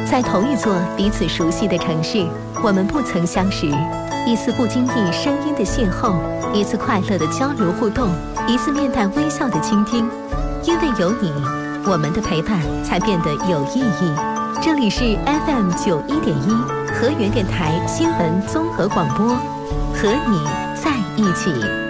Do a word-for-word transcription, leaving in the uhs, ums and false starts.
在同一座彼此熟悉的城市，我们不曾相识，一次不经意声音的邂逅，一次快乐的交流互动，一次面带微笑的倾听。因为有你，我们的陪伴才变得有意义。这里是 F M 九一点一河源电台新闻综合广播，和你在一起。